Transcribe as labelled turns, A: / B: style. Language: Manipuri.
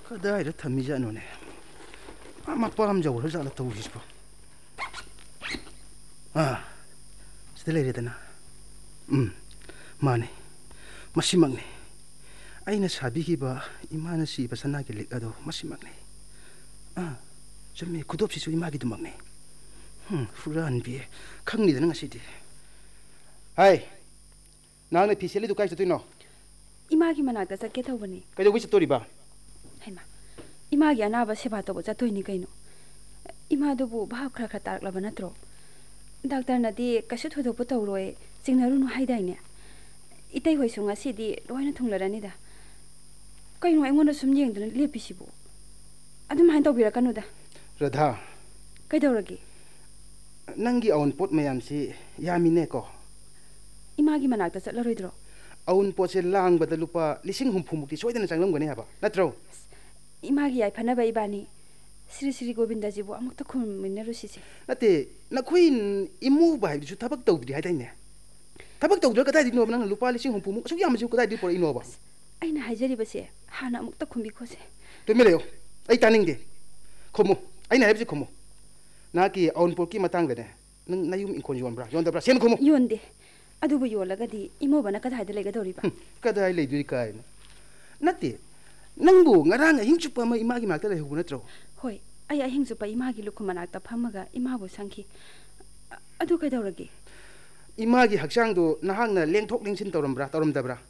A: कदाइदा थम्मिजानुने मा पामजाव जाला तौसिसबो सिदा लेरेदना माने मसिमगने अइना साबिखिबा इमाना सिबा सनागी लिक अदो मसिमगने चुम्मे खुदोपसिसु इमागी दुमगने फुरान बि खंगनिदना ngasiदि हाय नांने फिसेली दुकाइ चतुइनो
B: इमागी मनाकता चके थौबनी
A: कइदोगै चतोरिबा
B: हैमा इमागी अनाबा सेवा तौब चतोइनी कइनो इमादुबु भाव खरा खरा तारकलबा नत्रो डाक्टर नदी कसु थोदोप तौरोय चिंगनरुनु हाइदाइने इतै होइसु ngasiदि लोइना थुंगलरनिदा कइनो अइंगोन सुम येंगदना लेपिसिबु अदुम हाइन तौबिरकनुदा
A: राधा
B: कइदौरगे
A: नंगी अउन पोट मयामसी यामिने को
B: इमागी मनाकता चतलरोइद्रो
A: अउन पोचे लांगबदा लुपा लिसिंग हुमफुमुक्ति सोइदना चांगलमगने हाबा नत्रो
B: इमागी याइ फनबा इबानी श्री श्री गोविंद जी बु अमुक्त खुमिनरुसिसे
A: नते नखुइन इमु बाइदुसु थबक तौद्रि हाइदाइने थबक तौद्र कदाइदि नोब नंग लुपा लिसिंग हुमफुमुक असु यामजु कदाइदि पोर इनोबा
B: अइना हाइजरिबसे हाना अमुक्त खुमबि खोसे
A: तुमिलेयो अइ तानिंगदे खोमु अइना हाइबजे खोमु नाकी अउन पोकी मतंगदने नंग नयुम इंखोन योनब्रा योनदब्रा Sen खोमु
B: योनदे अदुबु योलगदि इमोबना कदाइदा लेगदोरिबा
A: कदाइ लेदुरि कायना नते नंबु ngaraang ahing chupa ma imagi makta le hubu natro
B: hoi ai ahing chupa imagi lukhumanakta phamaga imabu sangki adu kaidorage
A: imagi hakchang do nahangna lengthok lengsin tawrambra tawramdabra